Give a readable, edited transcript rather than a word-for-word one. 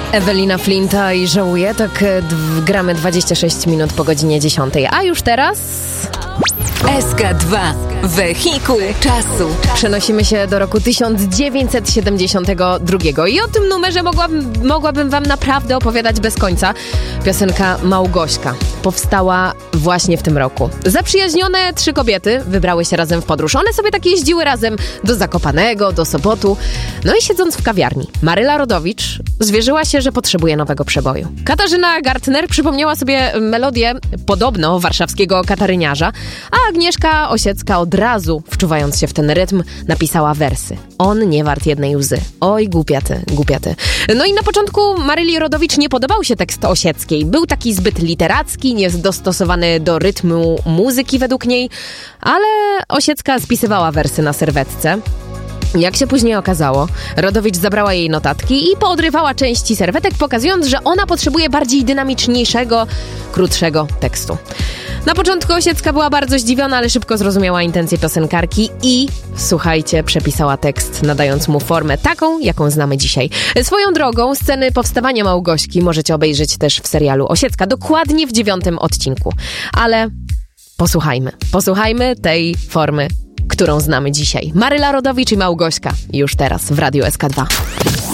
Ewelina Flinta i Żałuję, tak gramy 26 minut po godzinie 10. A już teraz... SK2. Wehikuł czasu. Przenosimy się do roku 1972 i o tym numerze mogłabym wam naprawdę opowiadać bez końca. Piosenka Małgośka powstała właśnie w tym roku. Zaprzyjaźnione 3 kobiety wybrały się razem w podróż. One sobie tak jeździły razem do Zakopanego, do Sopotu. No i siedząc w kawiarni, Maryla Rodowicz zwierzyła się, że potrzebuje nowego przeboju. Katarzyna Gartner przypomniała sobie melodię podobno warszawskiego kataryniarza, a Agnieszka Osiecka od razu, wczuwając się w ten rytm, napisała wersy. On nie wart jednej łzy. Oj, głupia ty. No i na początku Maryli Rodowicz nie podobał się tekst Osieckiej. Był taki zbyt literacki, niedostosowany do rytmu muzyki według niej, ale Osiecka spisywała wersy na serwetce. Jak się później okazało, Rodowicz zabrała jej notatki i poodrywała części serwetek, pokazując, że ona potrzebuje bardziej dynamiczniejszego, krótszego tekstu. Na początku Osiecka była bardzo zdziwiona, ale szybko zrozumiała intencje piosenkarki i, słuchajcie, przepisała tekst, nadając mu formę taką, jaką znamy dzisiaj. Swoją drogą, sceny powstawania Małgośki możecie obejrzeć też w serialu Osiecka, dokładnie w 9. odcinku. Ale posłuchajmy tej formy, którą znamy dzisiaj. Maryla Rodowicz i Małgośka już teraz w Radiu SK2.